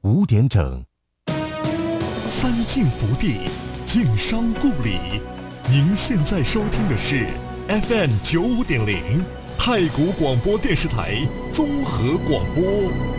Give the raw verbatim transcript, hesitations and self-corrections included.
五点整。 三晋福地，晋商故里。您现在收听的是 F M 九五点零太谷广播电视台综合广播。